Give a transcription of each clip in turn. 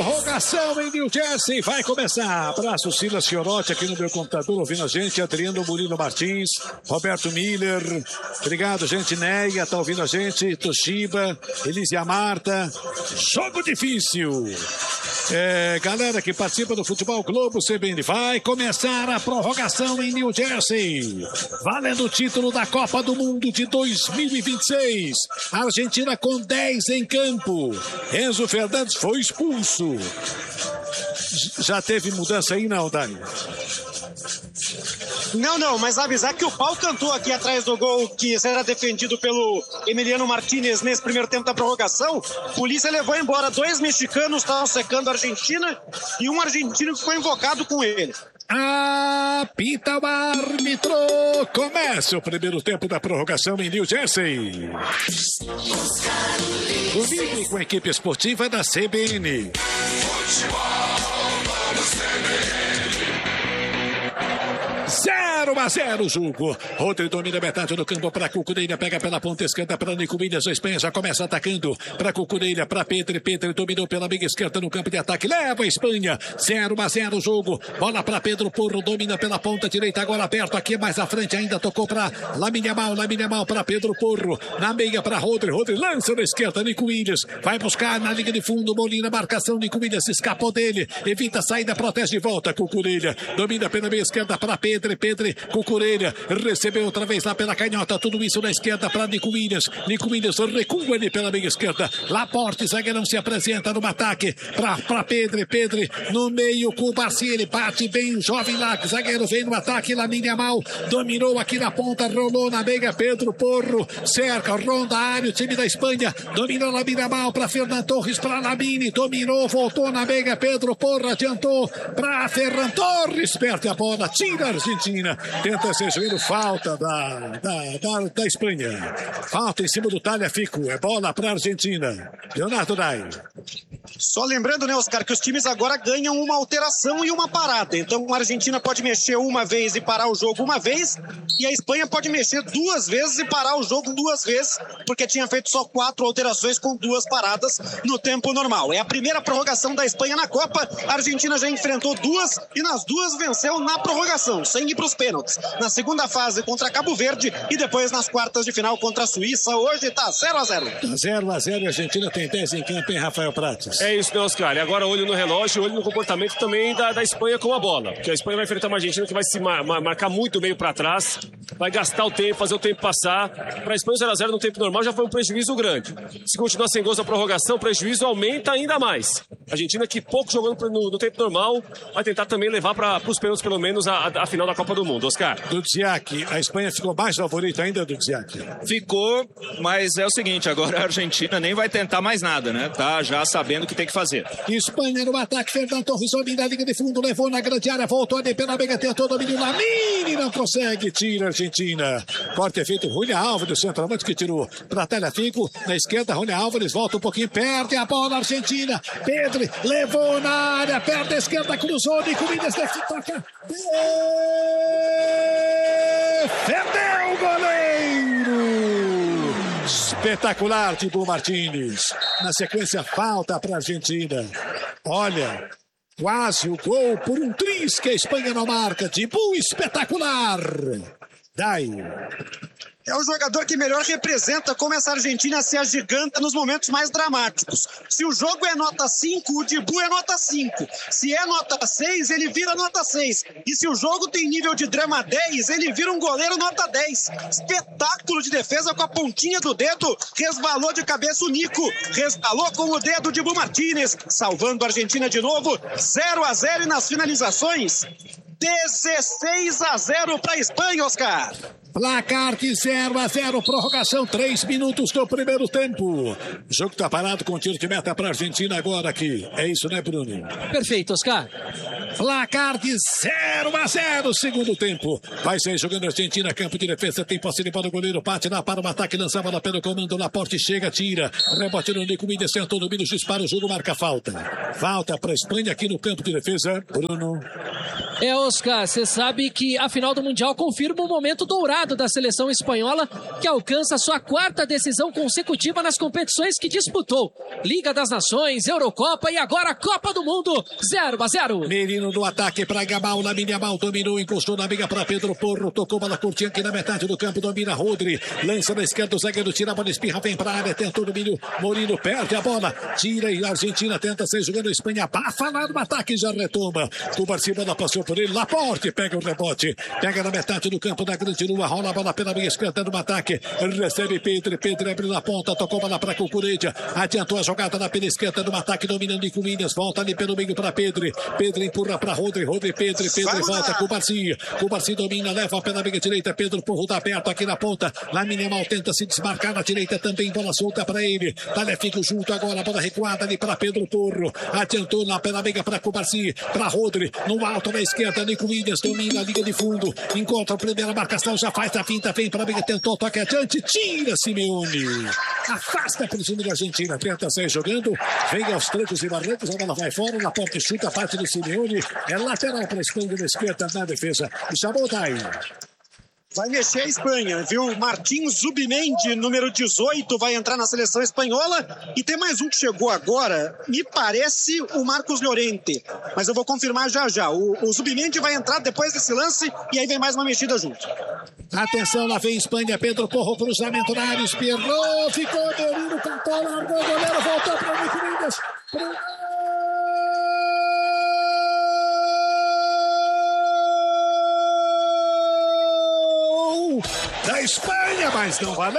prorrogação em New Jersey. Vai começar. Abraço, Silas Fiorotti aqui no meu computador, ouvindo a gente. Adriano Murilo Martins, Roberto Miller. Obrigado, gente. Neia tá ouvindo a gente. Toshiba, Elisia Marta. Jogo difícil. Galera que participa do Futebol Globo CBN. Vai começar a prorrogação em New Jersey. Valendo o título da Copa do Mundo de 2026. Argentina com 10 em campo. Enzo Fernandes foi expulso. Já teve mudança aí, não, Dani? Não, mas avisar que o pau cantou aqui atrás do gol que será defendido pelo Emiliano Martínez nesse primeiro tempo da prorrogação. Polícia levou embora 2 mexicanos, estavam secando a Argentina, e um argentino que foi invocado com ele. Apita o árbitro. Começa o primeiro tempo da prorrogação em New Jersey. Domingo com a equipe esportiva da CBN. 0-0 o jogo. Rodri domina metade do campo para Cucurella, pega pela ponta esquerda para Nico Williams. A Espanha já começa atacando para Cucurella, para Pedri. Pedri dominou pela meia esquerda no campo de ataque, leva a Espanha. 0-0 o jogo. Bola para Pedro Porro, domina pela ponta direita, agora aberto aqui mais à frente ainda, tocou para Lamine Yamal para Pedro Porro, na meia para Rodri lança na esquerda, Nico Williams vai buscar na linha de fundo, Molina, marcação, Nico Williams escapou dele, evita a saída, protege de volta, Cucurella domina pela meia esquerda para Pedri, Cucurella recebeu outra vez lá pela canhota, tudo isso na esquerda para Nico Williams recua ele pela meia esquerda, Laporte, zagueirão se apresenta no ataque para Pedri no meio com o Barcieri, bate bem, jovem lá, zagueiro vem no ataque, Lamine Yamal dominou aqui na ponta, rolou na meia, Pedro Porro cerca, ronda a área, o time da Espanha dominou Lamine Yamal para Ferran Torres, para Lamine, dominou, voltou na meia, Pedro Porro adiantou para Ferran Torres, perde a bola, tira a Argentina, tenta ser joelho, falta da Espanha, falta em cima do Tagliafico, é bola para a Argentina. Leonardo Dai. Só lembrando, né, Oscar, que os times agora ganham uma alteração e uma parada. Então a Argentina pode mexer uma vez e parar o jogo uma vez, e a Espanha pode mexer 2 vezes e parar o jogo 2 vezes, porque tinha feito só 4 alterações com 2 paradas no tempo normal. É a primeira prorrogação da Espanha na Copa. A Argentina já enfrentou 2 e nas 2 venceu na prorrogação, sem ir para os pênaltis. Na segunda fase contra Cabo Verde e depois nas quartas de final contra a Suíça. Hoje tá 0-0. 0-0 e a Argentina tem 10 em campo, hein, Rafael Prates? É isso, né, Oscar? E agora olho no relógio, olho no comportamento também da Espanha com a bola. Porque a Espanha vai enfrentar uma Argentina que vai se marcar muito meio para trás, vai gastar o tempo, fazer o tempo passar. Para a Espanha, 0-0 no tempo normal já foi um prejuízo grande. Se continuar sem gols na prorrogação, o prejuízo aumenta ainda mais. A Argentina, que pouco jogando no tempo normal, vai tentar também levar para os pênaltis, pelo menos, a final da Copa do Mundo. Oscar. Dudziak, a Espanha ficou mais favorita ainda, Dudziak? Ficou, mas é o seguinte, agora a Argentina nem vai tentar mais nada, né? Tá já sabendo o que tem que fazer. Espanha no ataque, Fernando Torres domina a linha de fundo, levou na grande área, voltou ali pela mega, tentou domínio, Lamine não consegue, tira a Argentina. Corte é feito, Julián Álvares, centroavante que tirou para Tagliafico, na esquerda, Julián Álvares volta um pouquinho, perde a bola, Argentina, Pedri levou na área, perde a esquerda, cruzou, Nico Williams toca, defendeu o goleiro. Espetacular, Thibaut Martínez. Na sequência, falta para a Argentina. Olha, quase o gol por um tris que a Espanha não marca. Thibaut, espetacular. Dai. É o jogador que melhor representa como essa Argentina se agiganta nos momentos mais dramáticos. Se o jogo é nota 5, o Dibu é nota 5. Se é nota 6, ele vira nota 6. E se o jogo tem nível de drama 10, ele vira um goleiro nota 10. Espetáculo de defesa com a pontinha do dedo. Resbalou de cabeça o Nico. Resbalou com o dedo o Dibu Martínez. Salvando a Argentina de novo. 0-0 e nas finalizações 16-0 para a Espanha, Oscar. Placar de 0-0, prorrogação, 3 minutos do primeiro tempo. O jogo tá parado com tiro de meta para a Argentina agora aqui. É isso, né, Bruno? Perfeito, Oscar. Placar de 0-0, segundo tempo. Vai sair jogando a Argentina, campo de defesa, tem posse de bola, o goleiro bate lá para o ataque, lançava lá pelo comando, Laporte chega, tira, rebote no Nico Williams, sentou no meio, dispara, o jogo marca falta. Falta para a Espanha aqui no campo de defesa, Bruno. Oscar, você sabe que a final do Mundial confirma o momento dourado da seleção espanhola, que alcança sua 4ª decisão consecutiva nas competições que disputou. Liga das Nações, Eurocopa e agora Copa do Mundo. 0-0. Merino no ataque para Gamal, Lamine Yamal dominou, encostou na amiga para Pedro Porro, tocou bola curtinha aqui na metade do campo, domina Rodri, lança na esquerda, o zagueiro tira a bola, espirra, vem para a área, tentou o domínio, Mourinho perde a bola, tira e a Argentina tenta sair jogando, a Espanha abafa lá no ataque e já retoma. Cubarsí, bola passou por ele, Laporte pega o rebote, pega na metade do campo da grande lua, rola a bola pela meia esquerda no ataque, recebe Pedro abre na ponta, tocou bola para Cucurella, adiantou a jogada na pela esquerda no ataque, dominando Nico Williams, volta ali pelo meio para Pedro empurra para Rodri, Pedro volta, Cubarsí domina, leva pela meia direita, Pedro Porro tá aberto aqui na ponta, Lamine Yamal tenta se desmarcar na direita também, bola solta para ele, Tagliafico junto agora, bola recuada ali para Pedro Porro, adiantou lá pela meia para Cubarsí, para Rodri, no alto na esquerda, Nico Williams domina a linha de fundo, encontra a primeira marcação, já faz a finta, vem para a meia, tentou, toque adiante, tira Simeone, afasta para o time da Argentina, tenta sair jogando, vem aos trancos e barrancos, a bola vai fora, na porta chuta a parte do Simeone, é lateral para a Espanha na esquerda na defesa, e chamou daí. Vai mexer a Espanha, viu? Martins Zubimendi, número 18, vai entrar na seleção espanhola. E tem mais um que chegou agora, me parece o Marcos Llorente. Mas eu vou confirmar já. O Zubimendi vai entrar depois desse lance e aí vem mais uma mexida junto. Atenção, lá vem Espanha, Pedro Porro, cruzamento na área, espirrou, ficou, Merino, cantou, largou o goleiro, voltou para o Nico Williams. Da Espanha, mas não valeu!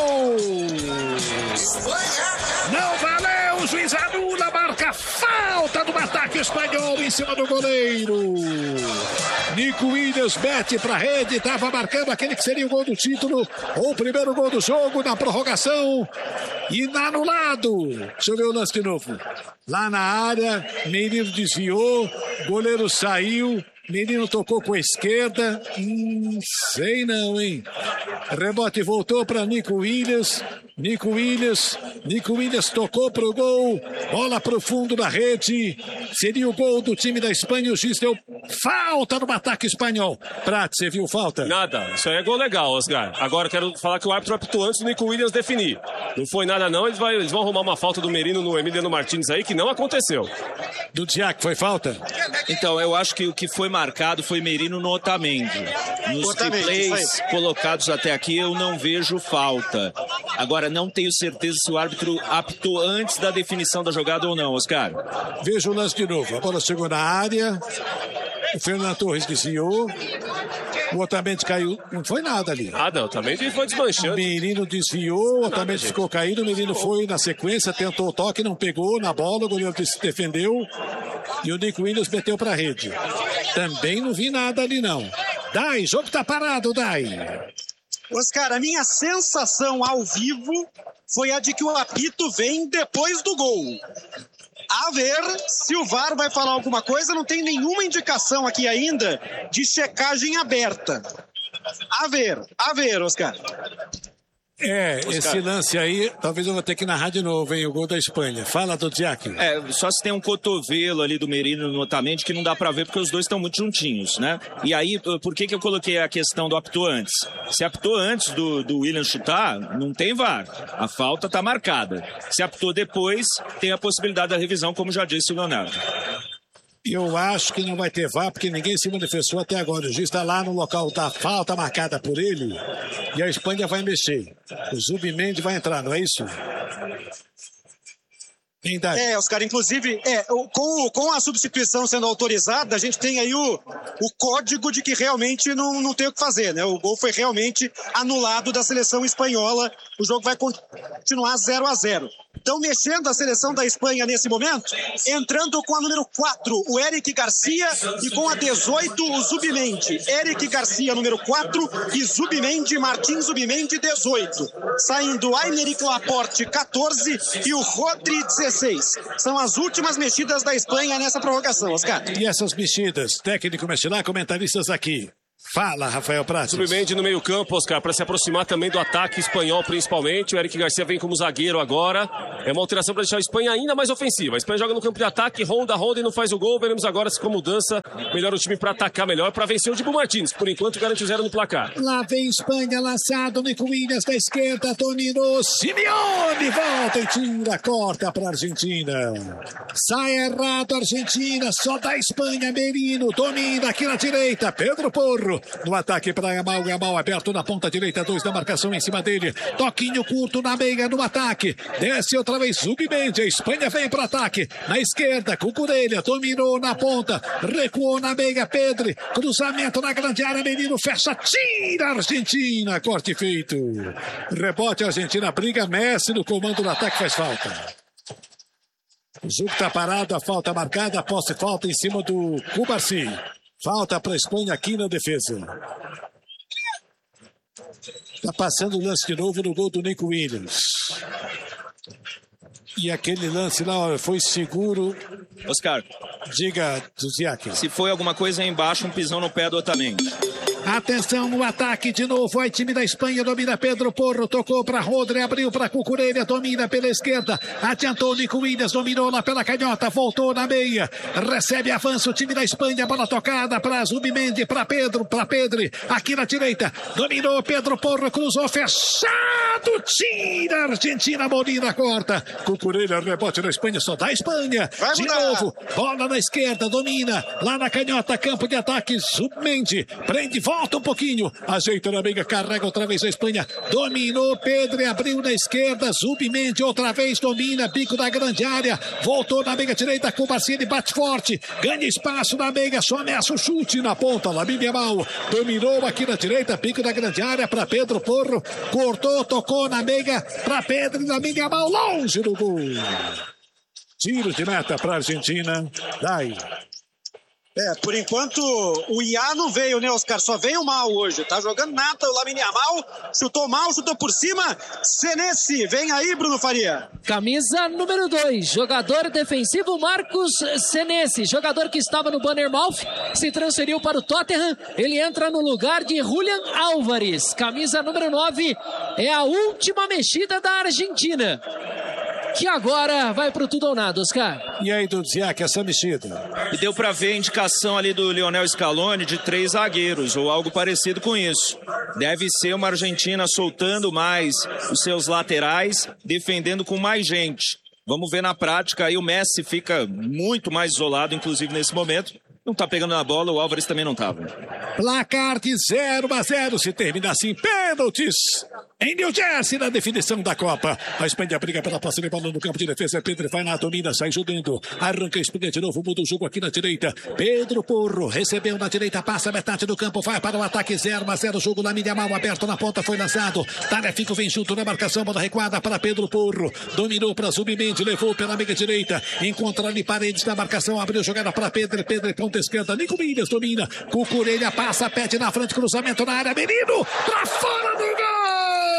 Não valeu! O juiz anula, marca falta do ataque espanhol em cima do goleiro. Nico Williams mete pra rede, estava marcando aquele que seria o gol do título, ou o primeiro gol do jogo na prorrogação. E anulado. Deixa eu ver o lance de novo. Lá na área, Menino desviou, goleiro saiu. Menino tocou com a esquerda. Sei não, hein? Rebote voltou para Nico Williams. Nico Williams tocou pro gol. Bola pro fundo da rede. Seria o gol do time da Espanha. O juiz deu falta no ataque espanhol. Prat, você viu falta? Nada. Isso aí é gol legal, Oscar. Agora quero falar que o árbitro apitou antes do Nico Williams definir. Não foi nada não. Eles vão arrumar uma falta do Merino no Emiliano Martins aí que não aconteceu. Do Diac, foi falta? Então, eu acho que o que foi marcado foi Merino no Otamendi. Nos replays colocados até aqui, eu não vejo falta. Agora, não tenho certeza se o árbitro apitou antes da definição da jogada ou não, Oscar. Veja o lance de novo. A bola chegou na área. O Fernando Torres desviou. O Otamendi caiu. Não foi nada ali. Nada, o Otamendi foi desmanchando. O Merino desviou, o Otamendi ficou caído. O Merino foi na sequência, tentou o toque, não pegou na bola. O goleiro se defendeu. E o Nico Williams meteu pra rede. Também não vi nada ali, não. Dai, jogo tá parado, Dai. Oscar, a minha sensação ao vivo foi a de que o apito vem depois do gol. A ver se o VAR vai falar alguma coisa, não tem nenhuma indicação aqui ainda de checagem aberta. A ver, Oscar. Esse lance aí, talvez eu vou ter que narrar de novo, hein, o gol da Espanha. Fala, do Diac. Só se tem um cotovelo ali do Merino no Otamendi que não dá pra ver porque os dois estão muito juntinhos, né? E aí, por que eu coloquei a questão do apitou antes? Se apitou antes do William chutar, não tem VAR. A falta tá marcada. Se apitou depois, tem a possibilidade da revisão, como já disse o Leonardo. Eu acho que não vai ter VAR, porque ninguém se manifestou até agora. O juiz está lá no local da falta marcada por ele e a Espanha vai mexer. O Zubimendi vai entrar, não é isso? Oscar, inclusive, com a substituição sendo autorizada, a gente tem aí o código de que realmente não tem o que fazer, né? O gol foi realmente anulado da seleção espanhola. O jogo vai continuar 0-0. Então, mexendo a seleção da Espanha nesse momento, entrando com a número 4, o Eric Garcia, e com a 18, o Zubimendi. Eric Garcia, número 4, e Martins Zubimendi, 18. Saindo Aymeric Laporte, 14, e o Rodri, 16. São as últimas mexidas da Espanha nessa prorrogação, Oscar. E essas mexidas, técnico mexe lá, comentaristas aqui. Fala, Rafael Prates. Zubimendi no meio campo, Oscar, para se aproximar também do ataque espanhol, principalmente. O Eric Garcia vem como zagueiro agora. É uma alteração para deixar a Espanha ainda mais ofensiva. A Espanha joga no campo de ataque, ronda e não faz o gol. Veremos agora se com mudança melhora o time para atacar melhor, para vencer o Dibu Martins. Por enquanto, garante 0 no placar. Lá vem Espanha, lançado, Nico Williams da esquerda, dominou, Simeone, volta e tira, corta para a Argentina. Sai errado, Argentina, só da Espanha, Merino, domina aqui na direita, Pedro Porro. No ataque para Yamal, Yamal aberto na ponta direita, 2 na marcação em cima dele. Toquinho curto na meia no ataque. Desce outra vez, Zubimendi. A Espanha vem para ataque. Na esquerda, Cucurella dominou na ponta. Recuou na meia, Pedro. Cruzamento na grande área, Menino fecha, tira a Argentina. Corte feito. Rebote, Argentina briga. Messi no comando do ataque, faz falta. O jogo está parado, a falta marcada. Posse falta em cima do Cubarci. Falta para a Espanha aqui na defesa. Está passando o lance de novo no gol do Nico Williams. E aquele lance lá foi seguro. Oscar. Diga, Zuziaki. Se foi alguma coisa aí embaixo, um pisão no pé do Otamendi. Atenção no ataque de novo. Vai time da Espanha, domina Pedro Porro. Tocou para Rodri, abriu para Cucurella. Domina pela esquerda. Adiantou Nico Williams, dominou lá pela canhota. Voltou na meia. Recebe avanço o time da Espanha. Bola tocada para Zubimendi, para Pedro. Aqui na direita. Dominou Pedro Porro, cruzou fechado. Tira a Argentina, Molina corta. Cucurella, rebote na Espanha, só da Espanha. De novo, bola na esquerda, domina. Lá na canhota, campo de ataque. Zubimendi, prende, volta um pouquinho. Ajeita na meia, carrega outra vez a Espanha. Dominou Pedro, abriu na esquerda. Zubimendi outra vez domina, bico da grande área. Voltou na meia direita, Cubarci, bate forte. Ganha espaço na meia, só ameaça o chute na ponta. Lamine Yamal dominou aqui na direita, bico da grande área para Pedro Porro. Cortou, tocou na meia para Pedro e Lamine Yamal longe do gol. Tiro de meta para a Argentina. Daí. Por enquanto o Iá não veio, né, Oscar? Só veio mal hoje. Tá jogando nada o Lamine Yamal. Chutou mal, chutou por cima. Senesi, vem aí, Bruno Faria. Camisa número 2, jogador defensivo Marcos Senesi. Jogador que estava no Bournemouth, se transferiu para o Tottenham. Ele entra no lugar de Julián Álvares. Camisa número 9 é a última mexida da Argentina, que agora vai pro tudo ou nada, Oscar. E aí, Dudziak, essa mexida? E deu pra ver a indicação ali do Lionel Scaloni de 3 zagueiros, ou algo parecido com isso. Deve ser uma Argentina soltando mais os seus laterais, defendendo com mais gente. Vamos ver na prática, aí o Messi fica muito mais isolado, inclusive nesse momento. Não tá pegando na bola, o Álvares também não tava. Placar de 0-0, se termina assim, pênaltis em New Jersey na definição da Copa. A Espanha briga pela posse de bola no campo de defesa. Pedro vai na domina, sai jogando. Arranca a Espanha de novo, muda o jogo aqui na direita. Pedro Porro recebeu na direita, passa metade do campo, vai para o ataque. 0-0, jogo na mídia mal aberto na ponta, foi lançado. Tarefico vem junto na marcação, bola recuada para Pedro Porro. Dominou para Zubimendi, levou pela meia direita. Encontra ali Paredes na marcação, abriu jogada para Pedro. Pedro, ponta esquerda, Nico Williams domina. Cucurella passa, pede na frente, cruzamento na área. Menino, pra fora do gol!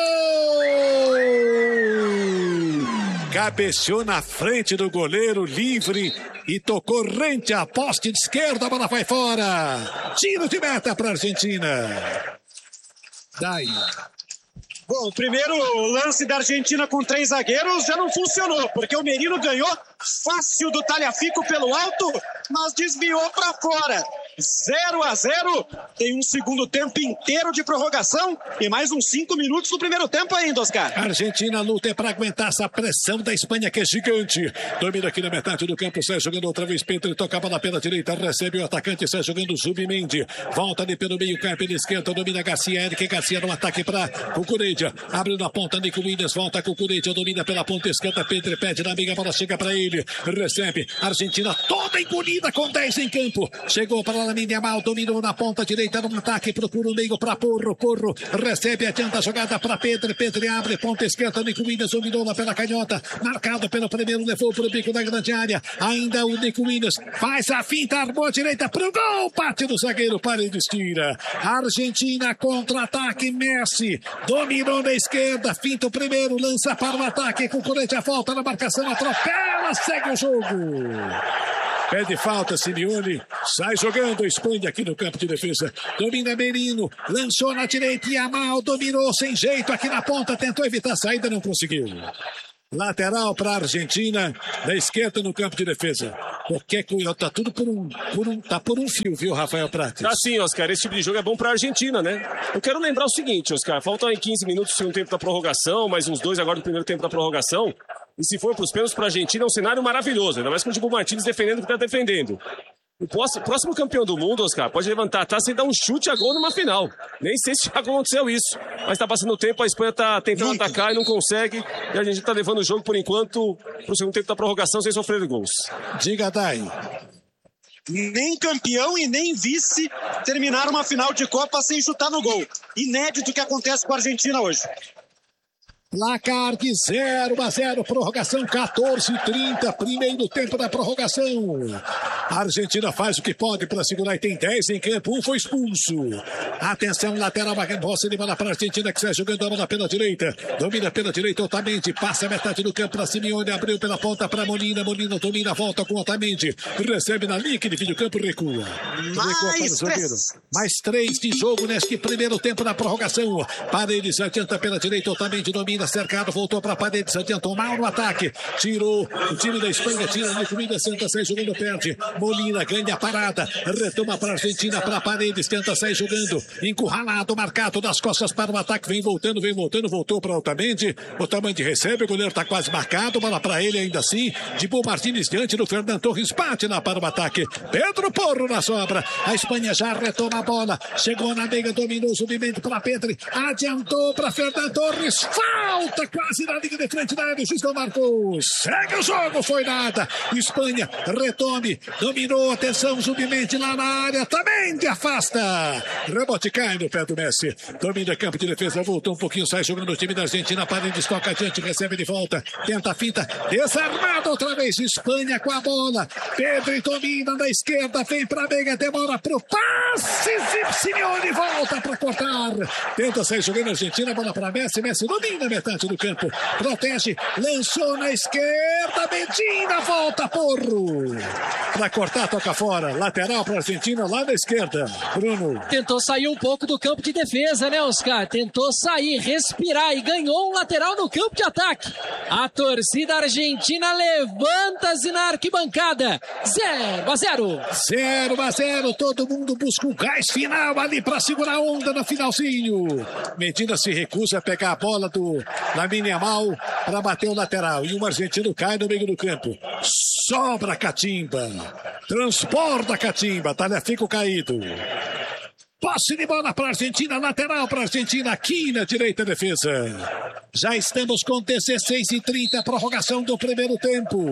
Cabeceou na frente do goleiro, livre, e tocou rente à poste de esquerda, a bola vai fora. Tiro de meta para a Argentina. Daí. Bom, o primeiro lance da Argentina com 3 zagueiros já não funcionou, porque o Merino ganhou fácil do Tagliafico pelo alto, mas desviou para fora. 0-0, tem um segundo tempo inteiro de prorrogação e mais uns 5 minutos no primeiro tempo ainda, Oscar. A Argentina luta para aguentar essa pressão da Espanha, que é gigante. Domina aqui na metade do campo, sai jogando outra vez Pedro, toca a bola pela direita, recebe o atacante, sai jogando Zubimendi, volta ali pelo meio campo, pela esquerda, domina Garcia, Eric Garcia no ataque para Cucurella, abre na ponta, Nico Williams, volta Cucurella, domina pela ponta esquerda, Pedro pede na meia, a bola chega para ele, recebe, Argentina toda engolida com 10 em campo, chegou para Lamine Yamal, dominou na ponta direita no ataque, procura o meio para Porro, recebe, adianta a jogada para Pedro, abre, ponta esquerda, Nico Williams dominou lá pela canhota, marcado pelo primeiro, levou para o bico da grande área, ainda o Nico Williams, faz a finta, armou a direita para o gol, bate do zagueiro, Paredes tira. Argentina contra-ataque, Messi, dominou na esquerda, finta o primeiro, lança para o ataque, Cucurella volta na marcação, atropela, segue o jogo. Pede falta, Simeone. Sai jogando a Espanha aqui no campo de defesa. Domina Merino. Lançou na direita e Yamal dominou sem jeito aqui na ponta. Tentou evitar a saída, não conseguiu. Lateral para a Argentina. Na esquerda no campo de defesa. Qualquer coisa, tá tudo por um fio, viu, Rafael Prates? Tá sim, Oscar. Esse tipo de jogo é bom para a Argentina, né? Eu quero lembrar o seguinte, Oscar. Faltam aí 15 minutos do segundo tempo da prorrogação, mais uns 2 agora do primeiro tempo da prorrogação. E se for para os pênaltis para a Argentina, é um cenário maravilhoso. Ainda mais com o Dibu Martínez defendendo o que está defendendo. O próximo campeão do mundo, Oscar, pode levantar a taça e dar um chute a gol numa final. Nem sei se já aconteceu isso. Mas está passando o tempo, a Espanha está tentando atacar e não consegue. E a gente está levando o jogo, por enquanto, para o segundo tempo da prorrogação sem sofrer gols. Diga, Dai. Nem campeão e nem vice terminaram uma final de Copa sem chutar no gol. Inédito o que acontece com a Argentina hoje. Placar de 0-0, prorrogação 14:30, primeiro tempo da prorrogação. A Argentina faz o que pode para segurar e tem 10 em campo, um foi expulso. Atenção, lateral, posse de bola para a Argentina que sai jogando a bola pela direita. Domina pela direita Otamendi, passa a metade do campo para Simeone, abriu pela ponta para Molina, Molina domina, volta com Otamendi, recebe na linha que divide o campo, recua. Mais 3 de jogo neste primeiro tempo da prorrogação. Paredes adianta pela direita, Otamendi domina, cercado, voltou para Paredes, adiantou mal no ataque, tirou o time da Espanha, tira a comida, Santa sai jogando, perde, Molina ganha a parada, retoma para a Argentina, para Paredes, tenta sair jogando, encurralado, marcado das costas para o ataque, vem voltando, voltou para Otamendi recebe, o goleiro está quase marcado, bola para ele ainda assim, Dibu Martínez diante do Fernan Torres, bate lá para o ataque, Pedro Porro na sobra, a Espanha já retoma a bola, chegou na meiga, dominou o subimento para Pedri, adiantou para Fernan Torres, falta quase na linha de frente da área, o juiz não marcou, segue o jogo, foi nada, Espanha retome, dominou, atenção, submente lá na área, também afasta, rebote cai no pé do Messi, domina campo de defesa, voltou um pouquinho, sai jogando o time da Argentina, Paredes toca adiante, recebe de volta, tenta a finta, desarmado outra vez, Espanha com a bola, Pedro domina da esquerda, vem pra meiga, demora pro passe, Simeone volta pra cortar, tenta sair jogando a Argentina, bola pra Messi, Messi domina metade do campo, protege, lançou na esquerda, Medina volta, Porro, pra cortar, toca fora, lateral pra Argentina, lá na esquerda, Bruno. Tentou sair um pouco do campo de defesa, né, Oscar? Tentou sair, respirar e ganhou um lateral no campo de ataque. A torcida argentina levanta-se na arquibancada. 0-0. 0-0, todo mundo busca o gás final ali pra segurar a onda no finalzinho. Medina se recusa a pegar a bola do Lamine Yamal pra bater o lateral. E o argentino cai no meio do campo. Sobra a catimba. Transporta a catimba. Talhafico caído. Posse de bola para a Argentina, lateral para a Argentina, aqui na direita defesa. Já estamos com 16:30, prorrogação do primeiro tempo.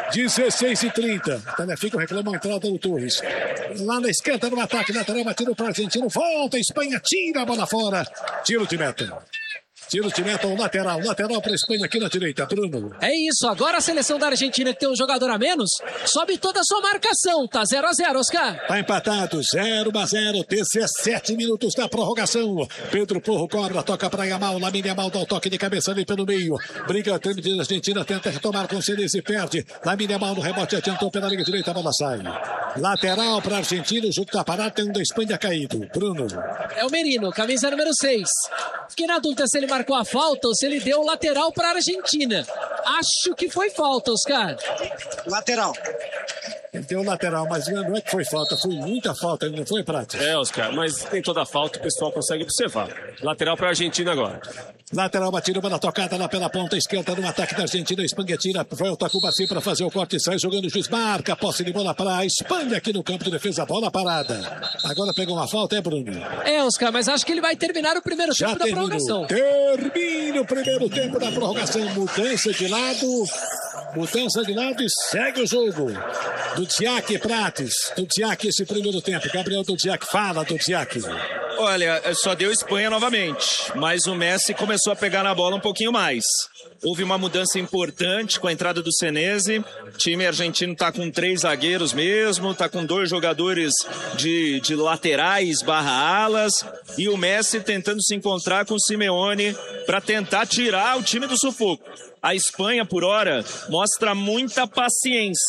16:30. Talhafico reclama a entrada do Torres. Lá na esquerda no ataque, lateral batido para a Argentina. Volta, Espanha tira a bola fora. Tiro de meta. Tiro de meta, o lateral para a Espanha aqui na direita, Bruno. É isso, agora a seleção da Argentina, que tem um jogador a menos, sobe toda a sua marcação, tá 0-0, Oscar. Tá empatado, 0-0, 17 minutos da prorrogação. Pedro Porro cobra, toca para Yamal, Lamine Yamal dá o toque de cabeça ali pelo meio. Briga, a Argentina tenta retomar com Senesi, perde. Lamine Yamal no rebote, adiantou pela linha direita, a bola sai. Lateral para a Argentina, o jogo tá parado, tem um da Espanha caído. Bruno. É o Merino, camisa número 6. Fiquei na dúvida se ele marcou a falta ou se ele deu o lateral para a Argentina. Acho que foi falta, Oscar. Lateral. Ele deu lateral, mas não é que foi falta, foi muita falta, não foi, Prates? É, Oscar, mas tem toda a falta, o pessoal consegue observar. Lateral para a Argentina agora. Lateral batido, bola tocada lá pela ponta esquerda no ataque da Argentina. A Espanha tira, vai o Tacubaci para fazer o corte, sai jogando o juiz, marca, posse de bola para a Espanha aqui no campo de defesa, bola parada. Agora pegou uma falta, Bruno? É, Oscar, mas acho que ele vai terminar o primeiro tempo da prorrogação. Termina o primeiro tempo da prorrogação, mudança de lado e segue o jogo. Dudziak, Prates, Dudziak esse primeiro tempo, Gabriel Dudziak, fala Dudziak. Olha, só deu Espanha novamente, mas o Messi começou a pegar na bola um pouquinho mais. Houve uma mudança importante com a entrada do Senesi. O time argentino está com 3 zagueiros mesmo, está com 2 jogadores de laterais / alas. E o Messi tentando se encontrar com o Simeone para tentar tirar o time do sufoco. A Espanha, por hora, mostra muita paciência.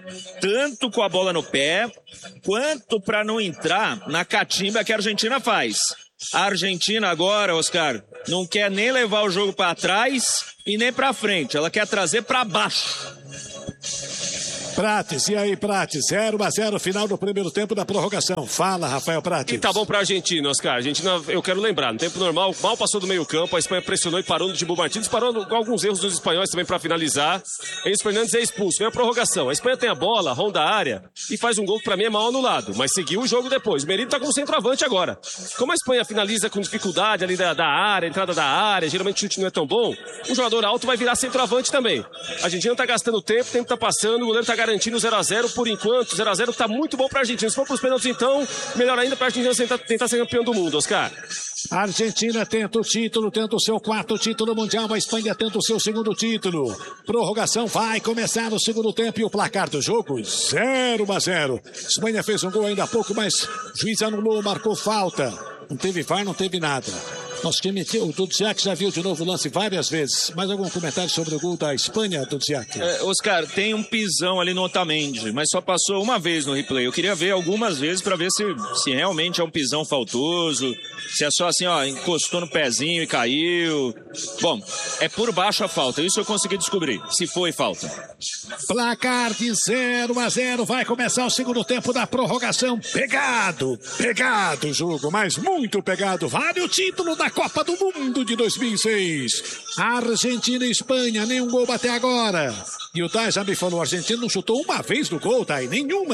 tanto com a bola no pé, quanto para não entrar na catimba que a Argentina faz. A Argentina agora, Oscar, não quer nem levar o jogo para trás e nem para frente, ela quer trazer para baixo. Prates, e aí, Prates? 0-0, final do primeiro tempo da prorrogação. Fala, Rafael Prates. E tá bom pra Argentina, Oscar. A Argentina, eu quero lembrar, no tempo normal, mal passou do meio campo, a Espanha pressionou e parou no Dibu Martins, parou com alguns erros dos espanhóis também pra finalizar. Enes Fernandes é expulso, vem a prorrogação. A Espanha tem a bola, ronda a área e faz um gol que pra mim é mal anulado, mas seguiu o jogo depois. O Merino tá como centroavante agora. Como a Espanha finaliza com dificuldade ali da área, entrada da área, geralmente o chute não é tão bom, um jogador alto vai virar centroavante também. A Argentina tá gastando tempo, o tempo tá passando, o goleiro tá garantindo 0-0 por enquanto. 0-0 tá muito bom pra Argentina. Se for pros pênaltis, então, melhor ainda pra Argentina tentar ser campeão do mundo, Oscar. A Argentina tenta o título, tenta o seu 4º título mundial. A Espanha tenta o seu 2º título. Prorrogação vai começar no segundo tempo e o placar do jogo 0-0. Espanha fez um gol ainda há pouco, mas o juiz anulou, marcou falta. Não teve VAR, não teve nada. Nosso time, o Dudziak já viu de novo o lance várias vezes. Mais algum comentário sobre o gol da Espanha, Dudziak? Oscar, tem um pisão ali no Otamendi, mas só passou uma vez no replay. Eu queria ver algumas vezes para ver se realmente é um pisão faltoso, se é só assim, ó, encostou no pezinho e caiu. Bom, é por baixo a falta, isso eu consegui descobrir, se foi falta. Placar de 0-0, vai começar o segundo tempo da prorrogação. Pegado o jogo, mas muito pegado. Vale o título da Copa do Mundo de 2006. Argentina e Espanha, nenhum gol até agora. E o Thay já me falou, a Argentina não chutou uma vez no gol, Thay. Nenhuminha.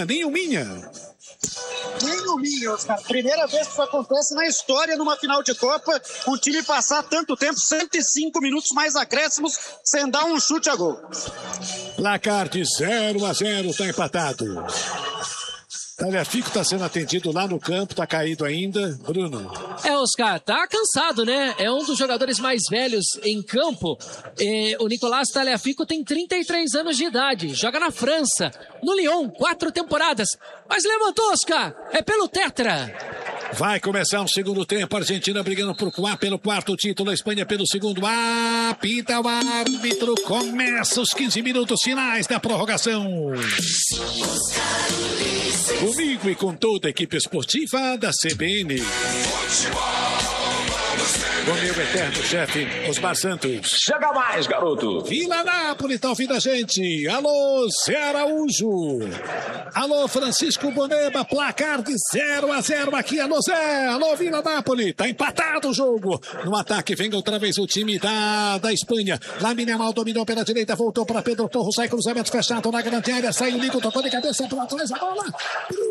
Nenhuminha, Oscar. Primeira vez que isso acontece na história numa final de Copa, o time passar tanto tempo, 105 minutos mais acréscimos, sem dar um chute a gol. Placar de 0-0, tá empatado. Tagliafico está sendo atendido lá no campo, tá caído ainda. Bruno. Oscar, tá cansado, né? É um dos jogadores mais velhos em campo. O Nicolás Tagliafico tem 33 anos de idade, joga na França, no Lyon, 4 temporadas. Mas levantou, Oscar, é pelo Tetra. Vai começar o segundo tempo, a Argentina brigando pelo 4º título, a Espanha pelo 2º. Apita o árbitro, começa os 15 minutos finais da prorrogação. Comigo e com toda a equipe esportiva da CBN. Com meu eterno chefe, Osmar Santos. Chega mais, garoto. Vila Nápoles, tá ouvindo a gente? Alô, Zé Araújo. Alô, Francisco Boneba, placar de 0-0 aqui. Alô, Zé. Alô, Vila Nápoles. Tá empatado o jogo. No ataque, vem outra vez o time da Espanha. Lamine Yamal dominou pela direita, voltou para Pedro Porro, sai cruzamento fechado na grande área, saiu o Nico, tocou de cabeça para trás, a bola.